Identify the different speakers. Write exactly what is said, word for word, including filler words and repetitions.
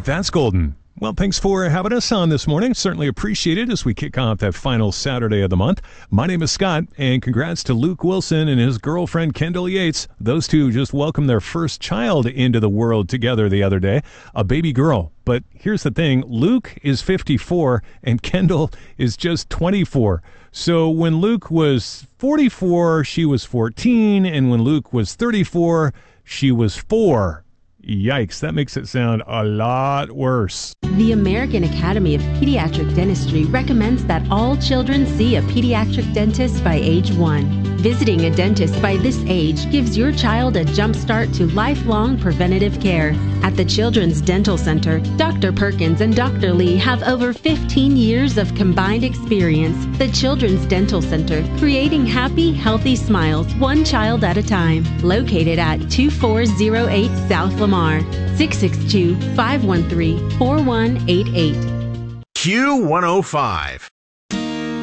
Speaker 1: That's golden. Well, thanks for having us on this morning. Certainly appreciate it as we kick off that final Saturday of the month. My name is Scott, and congrats to Luke Wilson and his girlfriend Kendall Yates. Those two just welcomed their first child into the world together the other day, a baby girl. But here's the thing, Luke is fifty-four and Kendall is just twenty-four. So when Luke was forty-four, she was fourteen, and when Luke was thirty-four, she was four. Yikes, that makes it sound a lot worse.
Speaker 2: The American Academy of Pediatric Dentistry recommends that all children see a pediatric dentist by age one. Visiting a dentist by this age gives your child a jump start to lifelong preventative care. At the Children's Dental Center, Doctor Perkins and Doctor Lee have over fifteen years of combined experience. The Children's Dental Center, creating happy, healthy smiles one child at a time. Located at two four zero eight South Lamar, six six two, five one three, four one eight eight.
Speaker 3: Q one oh five.